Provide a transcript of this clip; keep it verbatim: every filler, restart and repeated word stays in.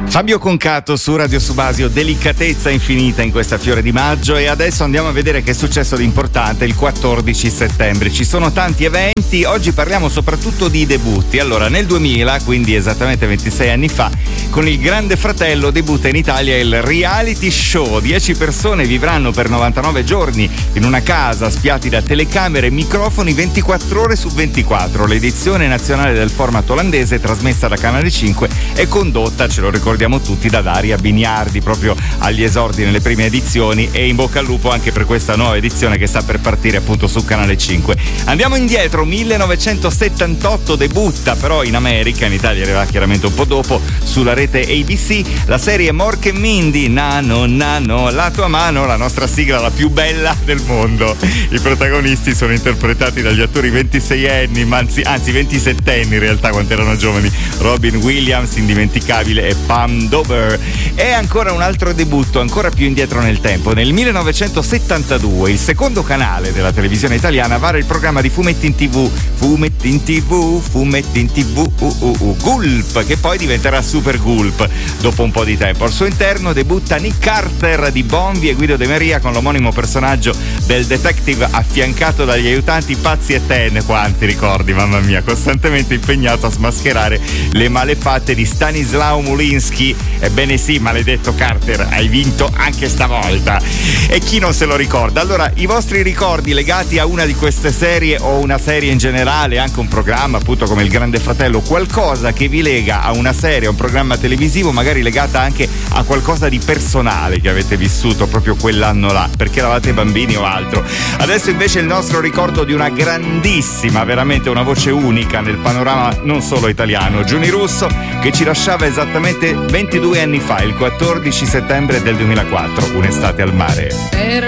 Fabio Concato su Radio Subasio, delicatezza infinita in questa fiore di maggio, e adesso andiamo a vedere che è successo di importante il quattordici settembre. Ci sono tanti eventi, oggi parliamo soprattutto di debutti. Allora, nel duemila, quindi esattamente ventisei anni fa, con il Grande Fratello debutta in Italia il reality show. Dieci persone vivranno per novantanove giorni in una casa spiati da telecamere e microfoni ventiquattro ore su ventiquattro. L'edizione nazionale del format olandese, trasmessa da Canale cinque, è condotta, ce lo ricordiamo tutti, da Daria Biniardi, proprio agli esordi nelle prime edizioni, e in bocca al lupo anche per questa nuova edizione che sta per partire appunto su Canale cinque. Andiamo indietro, millenovecentosettantotto debutta però in America, in Italia arriva chiaramente un po' dopo, sulla rete A B C, la serie Mork e Mindy, Nano Nano, la tua mano, la nostra sigla la più bella del mondo. I protagonisti sono interpretati dagli attori ventiseienni, ma anzi, anzi ventisettenni in realtà quando erano giovani, Robin Williams, indimenticabile, e Pam Dover. E ancora un altro debutto, ancora più indietro nel tempo. Nel millenovecentosettantadue il secondo canale della televisione italiana vara il programma di fumetti in tv, fumetti in tv, fumetti in tv, uh, uh, uh, Gulp, che poi diventerà Super Gulp dopo un po' di tempo. Al suo interno debutta Nick Carter di Bonvi e Guido De Maria con l'omonimo personaggio del detective affiancato dagli aiutanti Pazzi e Ten, quanti ricordi, mamma mia, costantemente impegnato a smascherare le malefatte di Stanislao Mulinski. Ebbene sì, maledetto Carter, hai vinto anche stavolta. E chi non se lo ricorda? Allora, i vostri ricordi legati a una di queste serie o una serie in generale, anche un programma appunto come il Grande Fratello, qualcosa che vi lega a una serie, a un programma televisivo, magari legata anche a qualcosa di personale che avete vissuto proprio quell'anno là, perché eravate bambini o altro. Adesso invece il nostro ricordo di una grandissima, veramente una voce unica nel panorama non solo italiano, Giuni Russo, che ci lasciava esattamente ventidue anni fa, il quattordici settembre del duemilaquattro, un'estate al mare. Per